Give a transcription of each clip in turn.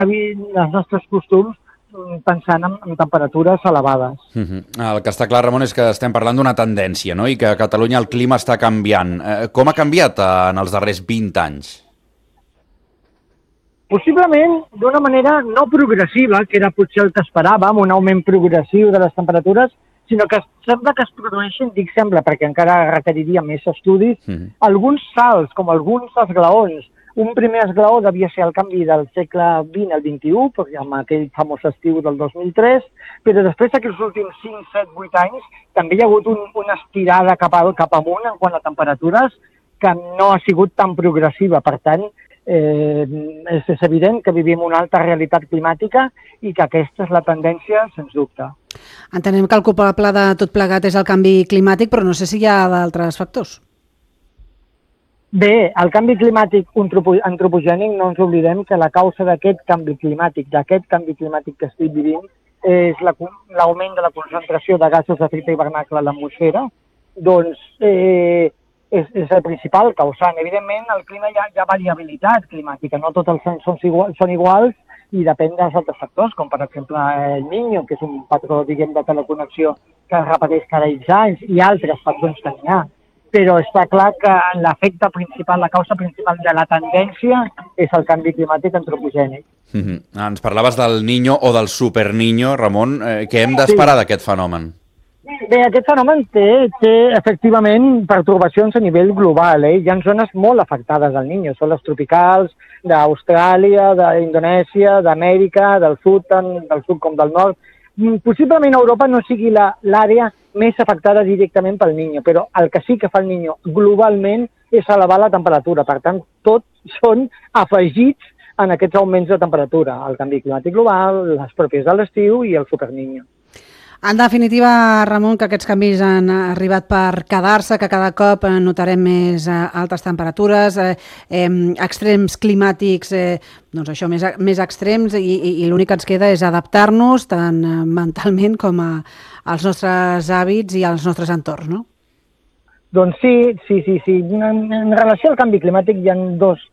els nostres costums pensant en temperatures elevades. El que està clar, Ramon, és que estem parlant d'una tendència, no? I que a Catalunya el clima està canviant. Com ha canviat en els darrers 20 anys? Possiblement d'una manera no progressiva, que era potser el que esperàvem, un augment progressiu de les temperatures, sinó que sembla que es produeixin, dic sembla, perquè encara requeriria més estudis, alguns salts, com alguns esglaons. Un primer esglaó devia ser el canvi del segle XX al XXI, perquè amb aquell famós estiu del 2003, però després d'aquests últims 5, 7, 8 anys també hi ha hagut una estirada cap amunt en quant a temperatures que no ha sigut tan progressiva. Per tant, és evident que vivim una alta realitat climàtica i que aquesta és la tendència, sens dubte. Entenem que el culpable de tot plegat és el canvi climàtic, però no sé si hi ha d'altres factors. Bé, el canvi climàtic antropogènic, no ens oblidem que la causa d'aquest canvi climàtic que estic vivint, és l'augment de la concentració de gasos d'efecte hivernacle a l'atmosfera. Doncs és el principal causant. Evidentment, al clima hi ha variabilitat climàtica, no tots els anys són iguals i depèn dels altres factors, com per exemple el Niño, que és un patró, diguem, de teleconnexió que es repeteix cada X anys, i altres patrons que n'hi ha. Però està clar que l'efecte principal, la causa principal de la tendència és el canvi climàtic antropogènic. Ens parlaves del Niño o del Super Niño, Ramon. Què hem d'esperar d'aquest fenomen? Bé, aquest fenomen té efectivament pertorbacions a nivell global. Hi ha zones molt afectades al Niño, són les tropicals d'Austràlia, d'Indonèsia, d'Amèrica, del sud com del nord. Possiblement Europa no sigui l'àrea més afectada directament pel Niño, però el que sí que fa el Niño globalment és elevar la temperatura. Per tant, tots són afegits en aquests augments de temperatura. El canvi climàtic global, les pròpies de l'estiu i el Super Niño. En definitiva, Ramon, que aquests canvis han arribat per quedar-se, que cada cop notarem més altes temperatures, extrems climàtics, doncs això, més extrems, i l'únic que ens queda és adaptar-nos tant mentalment com als nostres hàbits i als nostres entorns, no? Doncs sí. En relació al canvi climàtic hi ha dues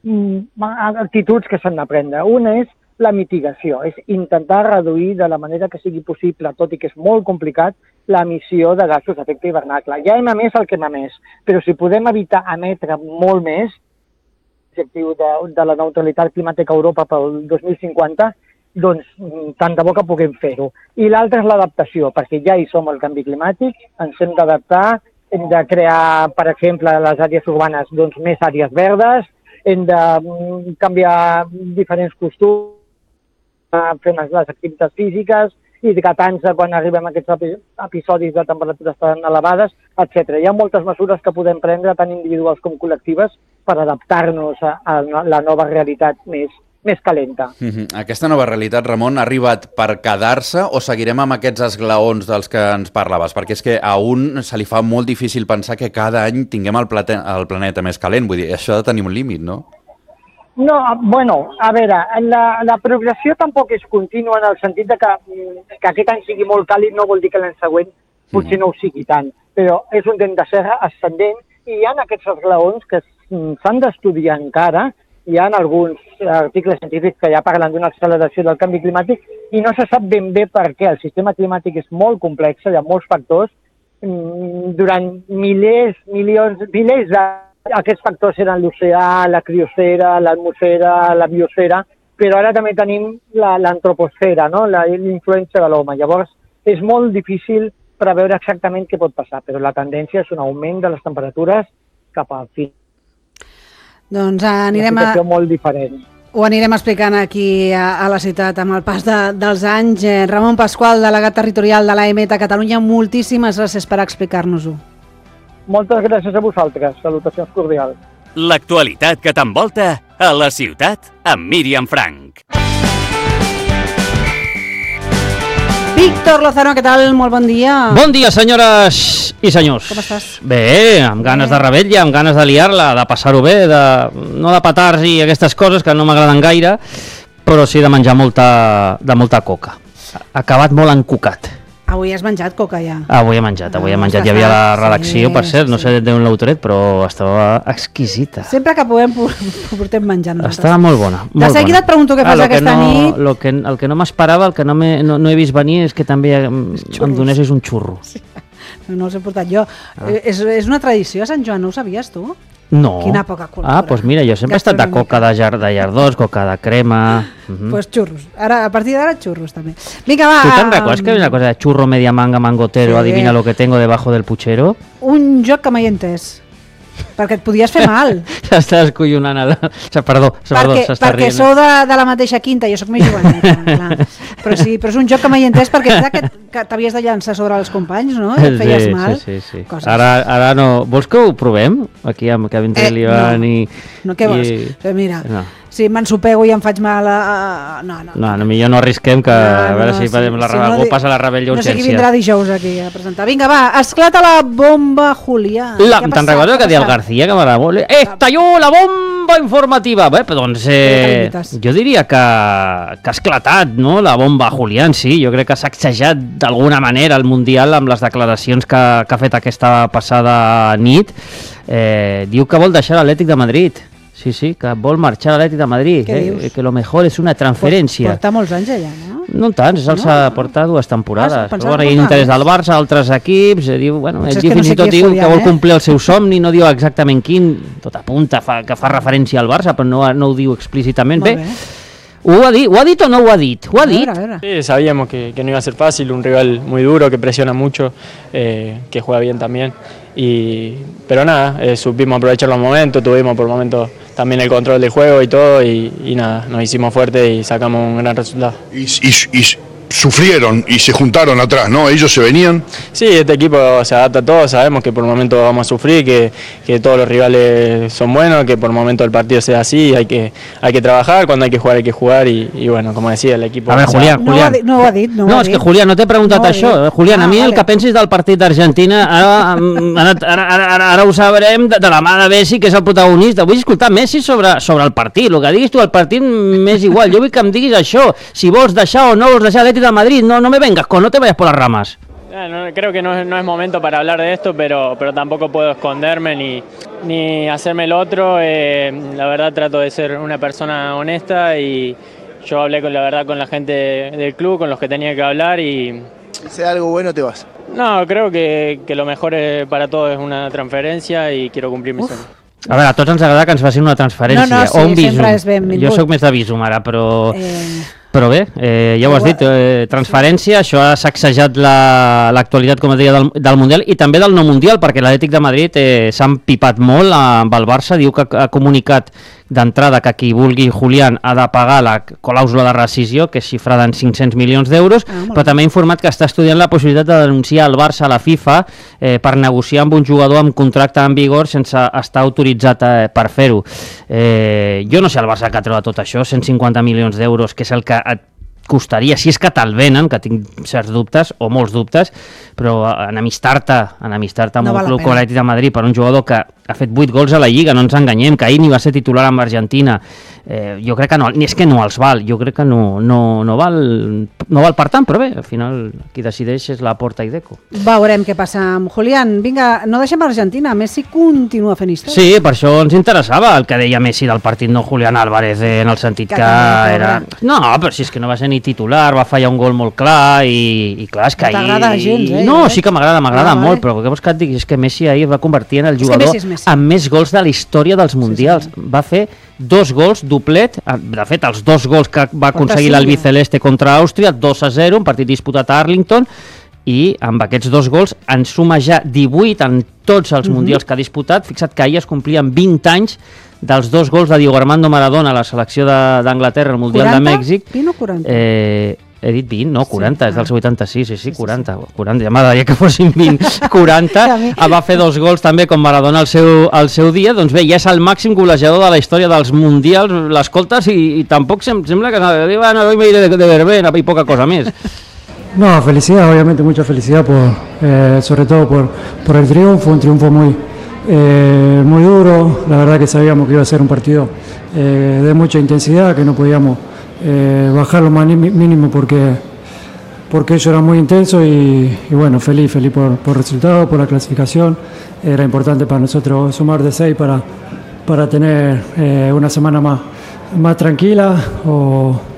actituds que s'han d'aprendre. Una és la mitigació, és intentar reduir de la manera que sigui possible, tot i que és molt complicat, l'emissió de gasos d'efecte hivernacle. Ja hem emès el que hem emès, però si podem evitar emetre molt més, l'objectiu de la neutralitat climàtica a Europa pel 2050, doncs tant de bo que puguem fer-ho. I l'altra és l'adaptació, perquè ja hi som al canvi climàtic, ens hem d'adaptar, hem de crear, per exemple, a les àrees urbanes, doncs més àrees verdes, hem de canviar diferents costums, fent les activitats físiques, hidratant-se quan arribem a aquests episodis de temperatures tan elevades, etc. Hi ha moltes mesures que podem prendre, tant individuals com col·lectives, per adaptar-nos a la nova realitat més calenta. Aquesta nova realitat, Ramon, ha arribat per quedar-se o seguirem amb aquests esglaons dels que ens parlaves? Perquè és que a un se li fa molt difícil pensar que cada any tinguem el planeta més calent. Vull dir, això ha de tenir un límit, no? No, bueno, a veure, la progressió tampoc és contínua en el sentit de que aquest any sigui molt càlid no vol dir que l'any següent potser no ho sigui tant, però és un dent de serra ascendent i hi ha aquests esglaons que s'han d'estudiar encara. Hi ha alguns articles científics que ja parlen d'una acceleració del canvi climàtic i no se sap ben bé per què. El sistema climàtic és molt complex, hi ha molts factors. Durant milers d'anys aquests factors eren l'oceà, la criosfera, l'atmosfera, la biosfera, però ara també tenim l'antroposfera, no? L'influència de l'home. Llavors, és molt difícil preveure exactament què pot passar, però la tendència és un augment de les temperatures cap al fi. Doncs una situació molt diferent. Ho anirem explicant aquí a la ciutat amb el pas dels anys. Ramon Pasqual, delegat territorial de l'AEMET a Catalunya, moltíssimes gràcies per explicar-nos-ho. Moltes gràcies a vosaltres. Salutacions cordials. L'actualitat que t'envolta a la ciutat amb Míriam Frank. Víctor Lozano, què tal? Molt bon dia. Bon dia, senyores i senyors. Com estàs? Bé, amb ganes de rebetlla, amb ganes de liar-la, de passar-ho bé, no de petards i aquestes coses que no m'agraden gaire, però sí de menjar molta coca. Acabat molt encucat. Avui has menjat coca ja. Avui he menjat. Hi havia la redacció, per cert, no sé d'on l'heu tret, però estava exquisita. Sempre que podem portem menjant. Estava molt bona. De seguida et pregunto què fas aquesta nit. El que no m'esperava, el que no he vist venir és que també em donessis un xurro. Sí. No els he portat jo. És una tradició a Sant Joan, no ho sabies tu? No. Quina poca cultura. Doncs mira, jo sempre he estat de coca de llardós, coca de crema... Pues xurros. Ara, a partir d'ara, xurros també. Vinga, va. ¿Tú te'n recordes que hay una cosa de churro, media manga, mangotero, adivina lo que tengo debajo del puchero? Un joc que mai he entès. Perquè et podies fer mal. S'està escollonant. Perdó, s'està perquè rient. sou de la mateixa quinta, jo sóc més joveneta. Però sí, però és un joc que mai he entès perquè que t'havies de llançar sobre els companys, no? Et feies mal. Sí. Ara no. Vols que ho provem? Aquí amb que vindré l'Ivan i... No, què vols? Mira, si m'ensopego i em faig mal... No, millor no arrisquem que a veure si algú passa la rebel·lió urgència. No sé qui urgències. vindrà dijous aquí a presentar. Vinga, va, esclata la bomba, Julià. Te'n recordes que deia el García que m'agrada molt? Estalló la bomba informativa! Bé, doncs jo diria que ha esclatat, no?, la bomba Julián, sí. Jo crec que s'ha sacsejat d'alguna manera el Mundial amb les declaracions que ha fet aquesta passada nit. Diu que vol deixar l'Atlètic de Madrid. Sí, que vol marxar a l'Atlètic de Madrid, que lo mejor és una transferència. Porta molts anys allà, no? No tants, porta 2 temporades. Però hi ha interès del Barça, altres equips, diu, ell fins i tot diu que vol complir el seu somni, no diu exactament quin, tot apunta que fa referència al Barça, però no ho diu explícitament. Bé, ¿ho ha dit o no ho ha dit? Ho ha dit? Sí, sabíamos que no iba a ser fácil, un rival muy duro, que presiona mucho, que juega bien también. Pero nada, supimos aprovechar los momentos, tuvimos por momentos también el control del juego y todo, y nada, nos hicimos fuertes y sacamos un gran resultado. Y sufrieron y se juntaron atrás, ¿no? Ellos se venían. Sí, este equipo se adapta a todo, sabemos que por momentos vamos a sufrir, que todos los rivales son buenos, que por momentos el partido sea así, hay que trabajar, cuando hay que jugar y bueno, como decía, el equipo... A ver, Julián. No ho ha dit. No, és que Julián, no t'he preguntat això. Julián, a mi el que pensis del partit d'Argentina, ara ho sabrem de la mà de Messi, que és el protagonista. Vull escoltar Messi sobre el partit, el que diguis tu, el partit m'és igual. Jo vull que em diguis això, si vols deixar o no vols deixar l'Atlètic de Madrid, no me vengas, no te vayas por las ramas. Creo que no es momento para hablar de esto, pero tampoco puedo esconderme ni hacerme el otro. La verdad trato de ser una persona honesta y yo hablé con la gente del club, con los que tenía que hablar y... Si sea algo bueno te vas. No, creo que lo mejor para todos es una transferencia y quiero cumplir mi sueño. A veure, a tots ens agrada que ens facin una transferència o un visum. Jo sóc més de visum ara, però bé, ja ho has dit, transferència, això ha sacsejat l'actualitat, com et deia, del Mundial i també del no Mundial, perquè l'Atlètic de Madrid s'ha empipat molt amb el Barça, diu que ha comunicat d'entrada que qui vulgui Julián ha de pagar la clàusula de rescisió, que és xifrada en 500 milions d'euros, però també ha informat que està estudiant la possibilitat de denunciar el Barça a la FIFA per negociar amb un jugador amb contracte en vigor sense estar autoritzat per fer-ho. Jo no sé el Barça que treu tot això, 150 milions d'euros, que és el que et costaria, si és que te'l venen, que tinc certs dubtes, o molts dubtes, però enemistar-te amb un club com l'Atlètic de Madrid per un jugador que ha fet 8 gols a la Lliga, no ens enganyem, que ahir ni va ser titular amb Argentina, jo crec que no, ni és que no els val, jo crec que no val per tant, però bé, al final qui decideix és la Porta i Deco. Veurem què passa amb Julián. Vinga, no deixem Argentina, Messi continua fent història. Sí, per això ens interessava el que deia Messi del partit, no Julián Álvarez, en el sentit que era... No, però si és que no va ser ni titular, va fallar un gol molt clar i clar, és que ahir... No t'agrada gens, No, sí que m'agrada molt, però què vols que et digui? És que Messi ahir va convertir en el jugador amb més gols de la història dels Mundials. Va fer 2 gols, doblet, de fet els 2 gols que va aconseguir l'Albiceleste contra Àustria, 2-0, un partit disputat a Arlington, i amb aquests 2 gols en suma ja 18 en tots els Mundials que ha disputat. Fixa't que ahir es complien 20 anys dels 2 gols de Diego Armando Maradona a la selecció d'Anglaterra al Mundial de Mèxic. 20 o 40? He dit 20, no, 40, és del 86, sí, 40, ja m'agradaria que fossin 20, 40, va fer 2 gols també com Maradona al seu dia, doncs bé, ja és el màxim golejador de la història dels Mundials, l'escoltes i tampoc sembla que hoy me iré de verbena y poca cosa més. No, felicidad, obviamente mucha felicidad, sobre todo por el triunfo, un triunfo muy duro. La verdad que sabíamos que iba a ser un partido de mucha intensidad, que no podíamos bajar lo más mínimo porque porque ellos eran muy intensos y bueno, feliz por el resultado, por la clasificación. Era importante para nosotros sumar de 6 para tener una semana más tranquila o